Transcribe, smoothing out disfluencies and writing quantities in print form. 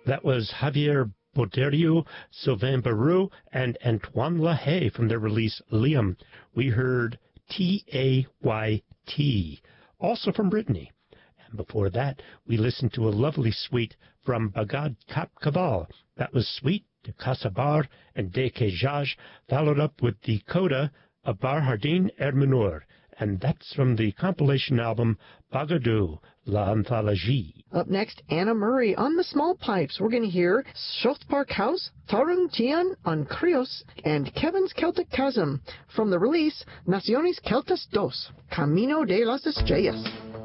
That was Javier Boderio, Sylvain Barou, and Antoine LaHaye from their release Liam. We heard T-A-Y-T, also from Brittany. And before that, we listened to a lovely suite from Bagad Kap Kaval. That was Suite de Kasabar and De Kejaj, followed up with the coda of Bar Hardin Ermenur, and that's from the compilation album Bagadou, La Anthologie. Up next, Anna Murray on the small pipes. We're going to hear South Park House, Tarung Tian on Krios, and Kevin's Celtic Chasm from the release Naciones Celtas Dos, Camino de las Estrellas.